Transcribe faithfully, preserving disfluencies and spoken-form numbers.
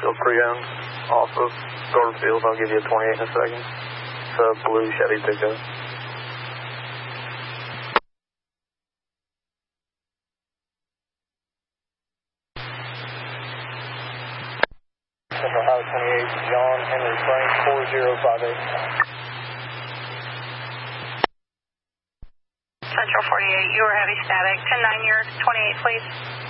still pre-owned off of Garden Field. I'll give you a twenty-eight in a second. It's a blue Chevy pickup. Central Highway twenty-eight, John Henry Frank, four zero five eight. Central forty-eight, you are heavy static. ten nine, you're twenty-eight, please.